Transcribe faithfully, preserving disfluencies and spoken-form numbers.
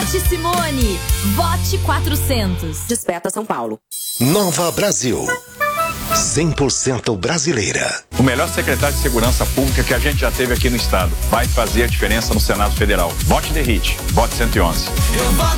Vote Simone. Vote quatrocentos. Desperta São Paulo. Nova Brasil. cem por cento brasileira. O melhor secretário de Segurança Pública que a gente já teve aqui no estado. Vai fazer a diferença no Senado Federal. Vote D E R I T. Vote cento e onze. Eu voto